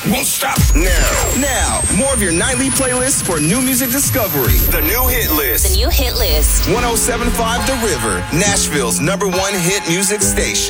won't stop now. More of your nightly playlist for new music discovery. The new hit list. The new hit list. 107.5 The River, Nashville's #1 hit music station.